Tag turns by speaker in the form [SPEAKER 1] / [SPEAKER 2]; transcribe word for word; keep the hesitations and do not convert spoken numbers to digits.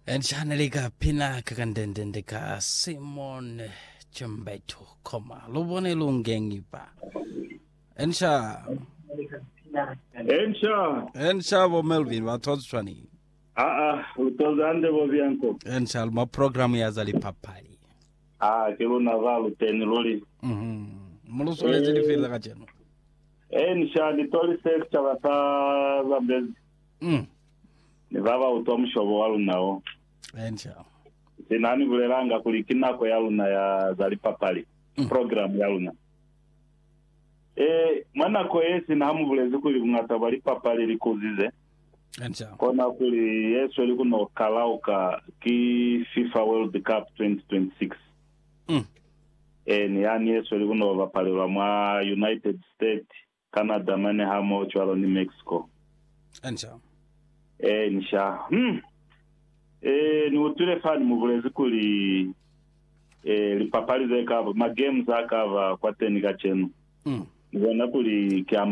[SPEAKER 1] Enchanelika pina kakandendendeka Simon Chembeto koma lubone lungengi pa Ensha
[SPEAKER 2] Ensha
[SPEAKER 1] Ensha bo Melvin wa totswani
[SPEAKER 2] ah ah utozande bo bianco
[SPEAKER 1] Ensha ma program ya zali papali
[SPEAKER 2] ah kilo na valu teniloli
[SPEAKER 1] mhm muluso lezili fila kacheno
[SPEAKER 2] Ensha ni toli sekta wasa zabez
[SPEAKER 1] mm
[SPEAKER 2] ni baba utomshobo walu nao
[SPEAKER 1] Ensha
[SPEAKER 2] sinani bulelanga kulikina ko yaluna ya zali papali mm. program yaluna eh mwana ko yesi na hamubulezi kuli ngata bali papali likuzize
[SPEAKER 1] Ensha
[SPEAKER 2] kona kuli yesu likuno kalauka ki FIFA World Cup twenty twenty-six
[SPEAKER 1] mm
[SPEAKER 2] eh ni yani yesu likuno bapale mwa United States Canada mane hamo chwalo ni Mexico
[SPEAKER 1] Ensha
[SPEAKER 2] eh nisha hmm eh ni utule fani mubulezi kuli eh lipapali zeka ma games akava kwa tenika chenu
[SPEAKER 1] mm
[SPEAKER 2] Nibona kuli kia